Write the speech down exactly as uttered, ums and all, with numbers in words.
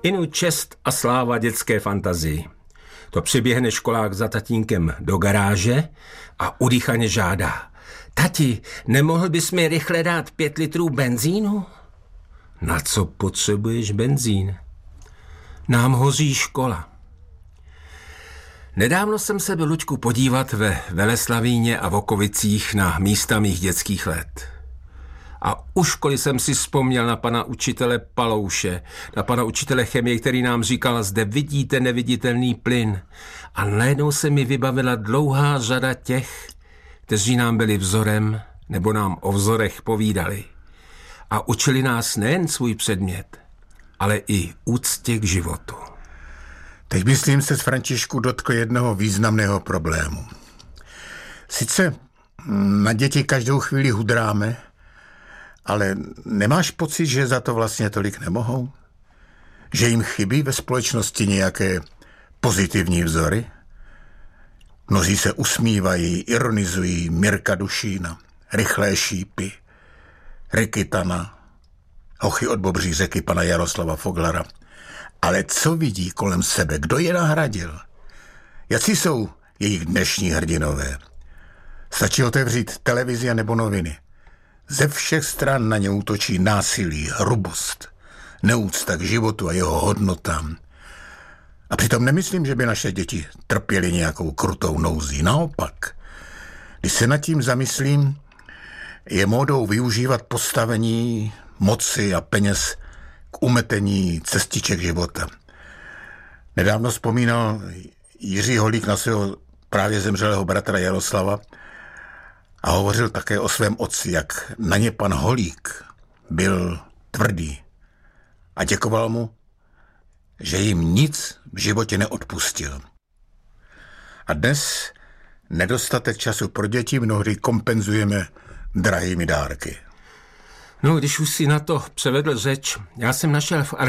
Inu čest a sláva dětské fantazii. To přiběhne školák za tatínkem do garáže a udýchaně žádá. Tati, nemohl bys mi rychle dát pět litrů benzínu? Na co potřebuješ benzín? Nám hoří škola. Nedávno jsem se byl, Luďku, podívat ve Veleslavíně a Vokovicích na místa mých dětských let. A u školy jsem si vzpomněl na pana učitele Palouše, na pana učitele chemie, který nám říkal, zde vidíte neviditelný plyn. A najednou se mi vybavila dlouhá řada těch, kteří nám byli vzorem, nebo nám o vzorech povídali. A učili nás nejen svůj předmět, ale i úctě k životu. Teď myslím se z Františku dotkl jednoho významného problému. Sice na děti každou chvíli hudráme, ale nemáš pocit, že za to vlastně tolik nemohou? Že jim chybí ve společnosti nějaké pozitivní vzory? Mnozí se usmívají, ironizují Mirka Dušína, Rychlé šípy, Rikitana, Hochy od Bobří řeky pana Jaroslava Foglara. Ale co vidí kolem sebe? Kdo je nahradil? Jací jsou jejich dnešní hrdinové? Stačí otevřít televizi nebo noviny. Ze všech stran na ně útočí násilí, hrubost, neúcta k životu a jeho hodnotám. A přitom nemyslím, že by naše děti trpěly nějakou krutou nouzí. Naopak, když se nad tím zamyslím, je módou využívat postavení, moci a peněz k umetení cestiček života. Nedávno vzpomínal Jiří Holík na svého právě zemřelého bratra Jaroslava a hovořil také o svém otci, jak na ně pan Holík byl tvrdý a děkoval mu, že jim nic v životě neodpustil. A dnes nedostatek času pro děti mnohdy kompenzujeme drahými dárky. No, když už si na to převedl řeč, já jsem našel v